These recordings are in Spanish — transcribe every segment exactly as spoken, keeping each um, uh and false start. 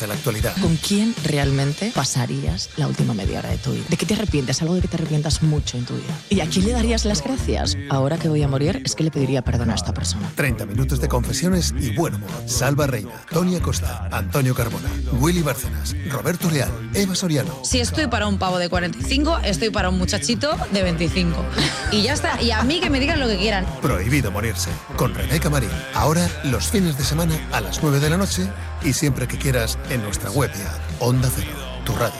de la actualidad. ¿Con quién realmente pasarías la última media hora de tu vida? ¿De qué te arrepientes? Algo de que te arrepientas mucho en tu vida. ¿Y a quién le darías las gracias? Ahora que voy a morir, es que le pediría perdón a esta persona. treinta minutos de confesiones y buen humor. Salva Reina, Tony Acosta, Antonio Carbona, Willy Bárcenas, Roberto Leal, Eva Soriano. Si estoy para un pavo de cuarenta y cinco, estoy para un muchachito de veinticinco. Y ya está. Y a mí que me digan lo que quieran. Prohibido morirse. Con Rebeca Marín. Ahora, los fines de semana a las nueve de la noche y siempre que quieras en nuestra web y app. Onda Cero, tu radio.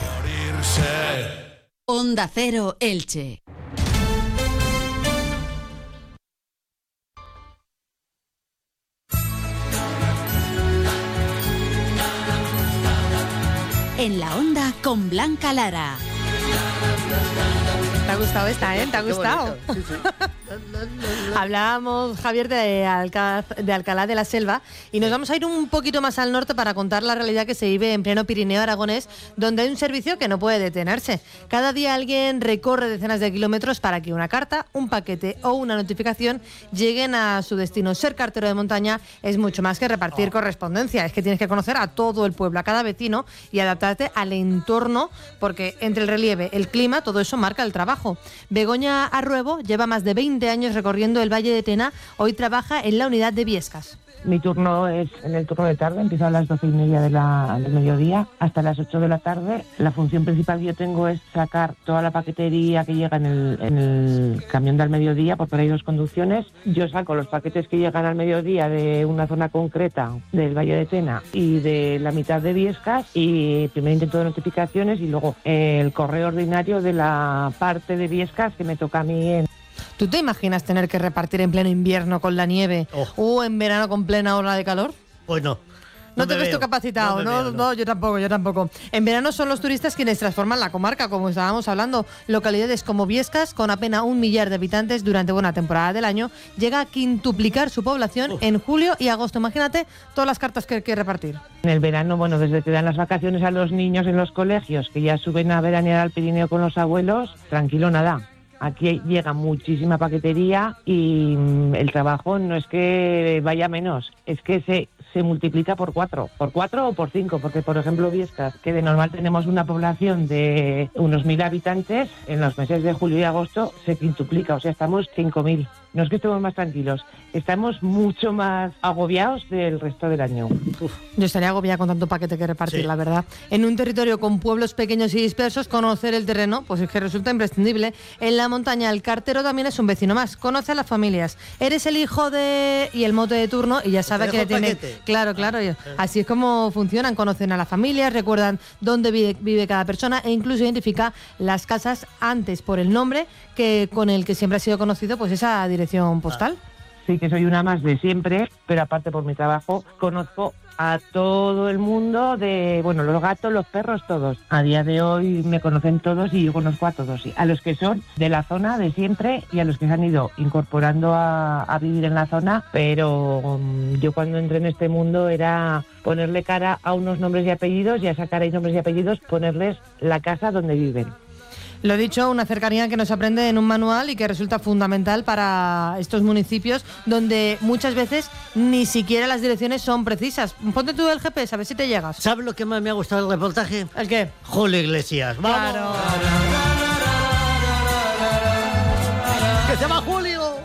Onda Cero Elche. En la onda con Blanca Lara. Te ha gustado esta, ¿eh? ¿Te ha gustado? Sí, sí. Hablábamos, Javier, de Alcalá, de Alcalá de la Selva y nos vamos a ir un poquito más al norte para contar la realidad que se vive en pleno Pirineo aragonés, donde hay un servicio que no puede detenerse. Cada día alguien recorre decenas de kilómetros para que una carta, un paquete o una notificación lleguen a su destino. Ser cartero de montaña es mucho más que repartir correspondencia, es que tienes que conocer a todo el pueblo, a cada vecino y adaptarte al entorno, porque entre el relieve, el clima, todo eso marca el trabajo. Begoña Arruebo lleva más de veinte años recorriendo el Valle de Tena, hoy trabaja en la unidad de Biescas. Mi turno es en el turno de tarde, empiezo a las doce y media de la, del mediodía hasta las ocho de la tarde. La función principal que yo tengo es sacar toda la paquetería que llega en el, en el camión del mediodía, porque hay dos conducciones. Yo saco los paquetes que llegan al mediodía de una zona concreta del Valle de Tena y de la mitad de Biescas, y primero intento de notificaciones y luego el correo ordinario de la parte de Biescas que me toca a mí en... ¿Tú te imaginas tener que repartir en pleno invierno con la nieve oh. o en verano con plena ola de calor? Pues no. No, no te ves veo. tú capacitado, no, no, veo, no. no, yo tampoco, yo tampoco. En verano son los turistas quienes transforman la comarca, como estábamos hablando. Localidades como Biescas, con apenas un millar de habitantes durante buena temporada del año, llega a quintuplicar su población Uf. en julio y agosto. Imagínate todas las cartas que hay que repartir. En el verano, bueno, desde que dan las vacaciones a los niños en los colegios, que ya suben a veranear al Pirineo con los abuelos, tranquilo nada. Aquí llega muchísima paquetería y el trabajo no es que vaya menos, es que se, se multiplica por cuatro, por cuatro o por cinco, porque por ejemplo Biescas, que de normal tenemos una población de unos mil habitantes, en los meses de julio y agosto se quintuplica, o sea, estamos cinco mil. No es que estemos más tranquilos, estamos mucho más agobiados del resto del año. Uf. Yo estaría agobiada con tanto paquete que repartir, sí. la verdad. En un territorio con pueblos pequeños y dispersos, conocer el terreno, pues es que resulta imprescindible. En la montaña, el cartero también es un vecino más. Conoce a las familias. Eres el hijo de... y el mote de turno y ya sabe que le tiene... Claro, claro. Así es como funcionan. Conocen a las familias, recuerdan dónde vive, vive cada persona e incluso identifica las casas antes por el nombre que con el que siempre ha sido conocido, pues esa dirección postal. Sí, que soy una más de siempre, pero aparte por mi trabajo conozco a todo el mundo de, bueno, los gatos, los perros, todos. A día de hoy me conocen todos y yo conozco a todos. A los que son de la zona de siempre y a los que se han ido incorporando a, a vivir en la zona, pero um, yo cuando entré en este mundo era ponerle cara a unos nombres y apellidos y a esa cara y nombres y apellidos ponerles la casa donde viven. Lo dicho, una cercanía que no se aprende en un manual y que resulta fundamental para estos municipios donde muchas veces ni siquiera las direcciones son precisas. Ponte tú el G P S, a ver si te llegas. ¿Sabes lo que más me ha gustado del reportaje? ¿El qué? Julio Iglesias. ¡Vamos! Claro. ¡Que se va Julio!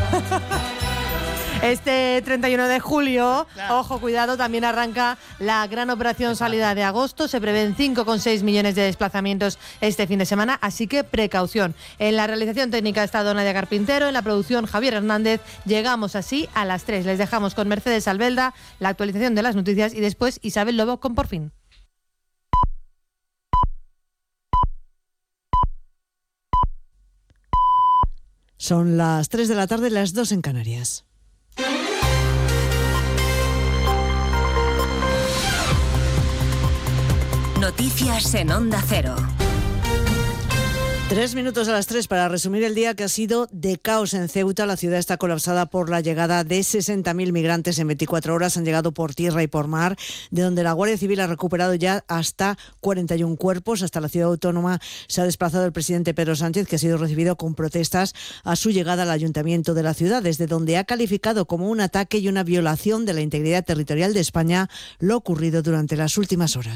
Este treinta y uno de julio, claro. Ojo, cuidado, también arranca la gran operación salida de agosto. Se prevén cinco coma seis millones de desplazamientos este fin de semana, así que precaución. En la realización técnica está Nadia Carpintero, en la producción Javier Hernández. Llegamos así a las tres. Les dejamos con Mercedes Albelda, la actualización de las noticias y después Isabel Lobo con Por Fin. Son las tres de la tarde, las dos en Canarias. Noticias en Onda Cero. Tres minutos a las tres para resumir el día que ha sido de caos en Ceuta. La ciudad está colapsada por la llegada de sesenta mil migrantes en veinticuatro horas. Han llegado por tierra y por mar, de donde la Guardia Civil ha recuperado ya hasta cuarenta y un cuerpos. Hasta la ciudad autónoma se ha desplazado el presidente Pedro Sánchez, que ha sido recibido con protestas a su llegada al ayuntamiento de la ciudad, desde donde ha calificado como un ataque y una violación de la integridad territorial de España lo ocurrido durante las últimas horas.